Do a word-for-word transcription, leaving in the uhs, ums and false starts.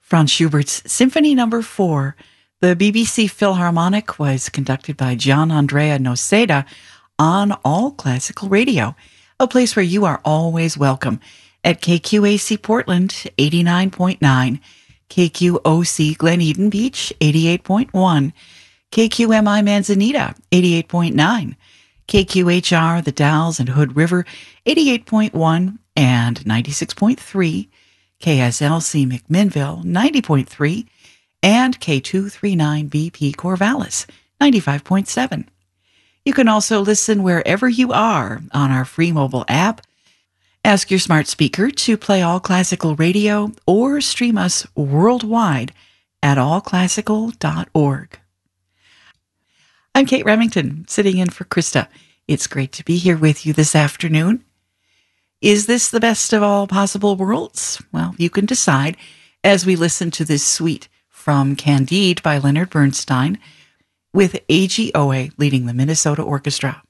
Franz Schubert's Symphony Number four, the B B C Philharmonic, was conducted by Gian Andrea Noseda on All Classical Radio, a place where you are always welcome at K Q A C Portland, eighty-nine point nine, K Q O C Glen Eden Beach, eighty-eight point one, K Q M I Manzanita, eighty-eight point nine, K Q H R The Dalles and Hood River, eighty-eight point one and ninety-six point three, K S L C McMinnville, ninety point three, and K two thirty-nine B P Corvallis, ninety-five point seven. You can also listen wherever you are on our free mobile app. Ask your smart speaker to play All Classical Radio or stream us worldwide at all classical dot org. I'm Kate Remington, sitting in for Krista. It's great to be here with you this afternoon. Is this the best of all possible worlds? Well, you can decide as we listen to this suite from Candide by Leonard Bernstein with A G Owe leading the Minnesota Orchestra.